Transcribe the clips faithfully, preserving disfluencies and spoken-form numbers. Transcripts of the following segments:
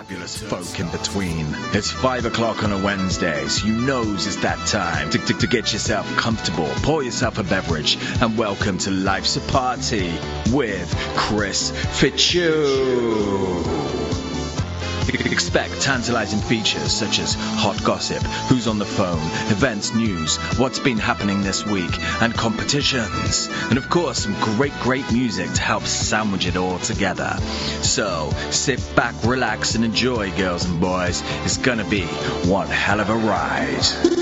fabulous folk in between. It's five o'clock on a Wednesday, so you knows it's that time to, to, to get yourself comfortable, pour yourself a beverage, and welcome to Life's a Party with Chris Fitzhugh. Expect tantalizing features such as hot gossip, who's on the phone, events, news, what's been happening this week, and competitions. And of course, some great, great music to help sandwich it all together. So, sit back, relax, and enjoy, girls and boys. It's gonna be one hell of a ride.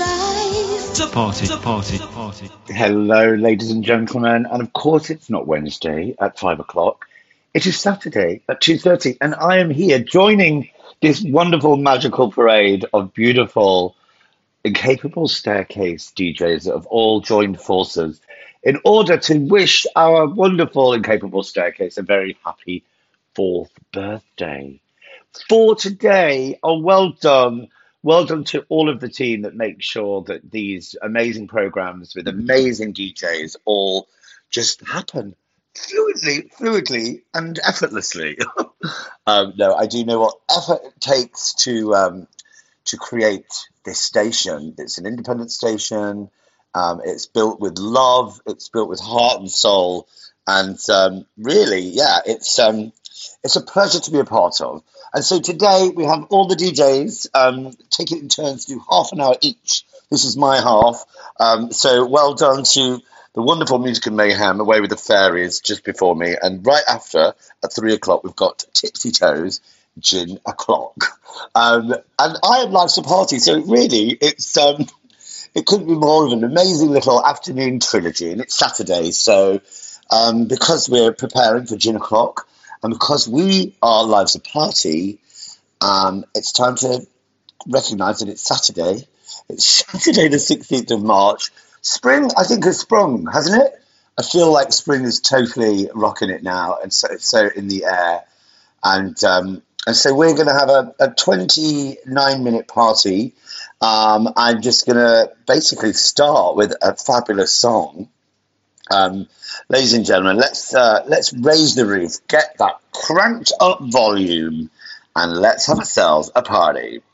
It's a party, party, party. Hello, ladies and gentlemen. And of course, it's not Wednesday at five o'clock. It is Saturday at two thirty, and I am here joining this wonderful magical parade of beautiful, incapable staircase D Js that have all joined forces in order to wish our wonderful incapable staircase a very happy fourth birthday. For today, oh, well done. Well done to all of the team that make sure that these amazing programs with amazing D Js all just happen. Fluidly, fluidly, and effortlessly. um, no, I do know what effort it takes to um, to create this station. It's an independent station. Um, it's built with love. It's built with heart and soul. And um, really, yeah, it's um, it's a pleasure to be a part of. And so today we have all the D Js um, take it in turns to do half an hour each. This is my half. Um, so well done to the wonderful Music and Mayhem, Away with the Fairies, just before me. And right after, at three o'clock, we've got Tipsy Toes, Gin O'Clock. Um, and I am Life's a Party, so really, it's um, it couldn't be more of an amazing little afternoon trilogy. And it's Saturday, so um, because we're preparing for Gin O'Clock, and because we are Life's a Party, um, it's time to recognise that it's Saturday. It's Saturday the sixteenth of March. Spring, I think, has sprung, hasn't it? I feel like spring is totally rocking it now, and so it's so in the air. And um, and so we're going to have a, a twenty-nine minute party. Um, I'm just going to basically start with a fabulous song. Um, ladies and gentlemen, let's uh, let's raise the roof, get that cranked up volume, and let's have ourselves a party.